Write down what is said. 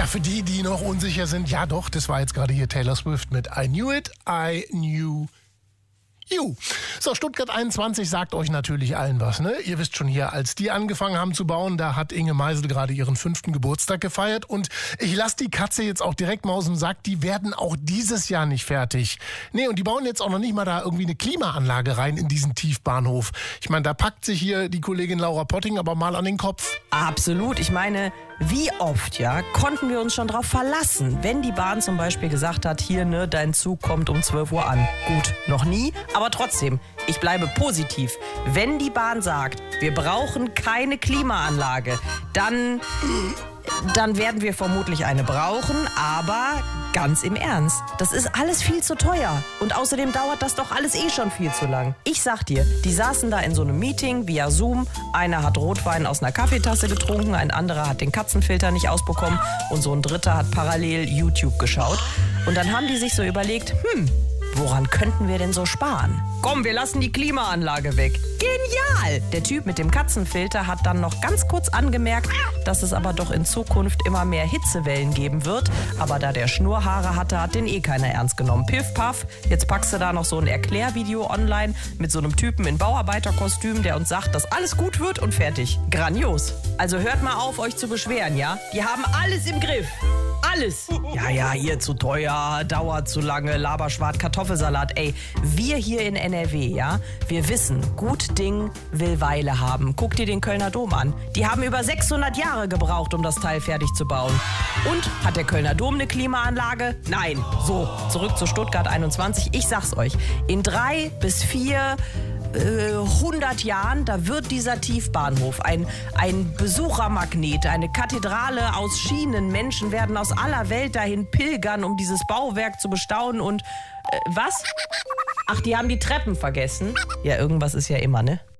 Ja, für die, die noch unsicher sind, ja doch, das war jetzt gerade hier Taylor Swift mit I Knew It, I Knew You. So, Stuttgart 21 sagt euch natürlich allen was, ne? Ihr wisst schon hier, als die angefangen haben zu bauen, da hat Inge Meisel gerade ihren 5. Geburtstag gefeiert und ich lasse die Katze jetzt auch direkt mal aus dem Sack, die werden auch dieses Jahr nicht fertig. Nee, und die bauen jetzt auch noch nicht mal da irgendwie eine Klimaanlage rein in diesen Tiefbahnhof. Ich meine, da packt sich hier die Kollegin Laura Potting aber mal an den Kopf. Absolut. Ich meine, wie oft, ja, konnten wir uns schon drauf verlassen, wenn die Bahn zum Beispiel gesagt hat, hier, ne, dein Zug kommt um 12 Uhr an. Gut, noch nie, aber trotzdem, ich bleibe positiv. Wenn die Bahn sagt, wir brauchen keine Klimaanlage, dann werden wir vermutlich eine brauchen, aber ganz im Ernst, das ist alles viel zu teuer. Und außerdem dauert das doch alles schon viel zu lang. Ich sag dir, die saßen da in so einem Meeting via Zoom. Einer hat Rotwein aus einer Kaffeetasse getrunken, ein anderer hat den Katzenfilter nicht ausbekommen und so ein dritter hat parallel YouTube geschaut. Und dann haben die sich so überlegt, woran könnten wir denn so sparen? Komm, wir lassen die Klimaanlage weg. Genial! Der Typ mit dem Katzenfilter hat dann noch ganz kurz angemerkt, dass es aber doch in Zukunft immer mehr Hitzewellen geben wird. Aber da der Schnurrhaare hatte, hat den keiner ernst genommen. Piff, paff, jetzt packst du da noch so ein Erklärvideo online mit so einem Typen in Bauarbeiterkostüm, der uns sagt, dass alles gut wird und fertig. Grandios. Also hört mal auf, euch zu beschweren, ja? Die haben alles im Griff. Alles. Ja, hier zu teuer, dauert zu lange, Laberschwart, Kartoffelsalat. Ey, wir hier in NRW, ja, wir wissen, gut Ding will Weile haben. Guck dir den Kölner Dom an. Die haben über 600 Jahre gebraucht, um das Teil fertig zu bauen. Und hat der Kölner Dom eine Klimaanlage? Nein. So, zurück zu Stuttgart 21. Ich sag's euch, in 3 bis 4 100 Jahren, da wird dieser Tiefbahnhof ein Besuchermagnet, eine Kathedrale aus Schienen. Menschen werden aus aller Welt dahin pilgern, um dieses Bauwerk zu bestaunen und was? Ach, die haben die Treppen vergessen. Ja, irgendwas ist ja immer, ne?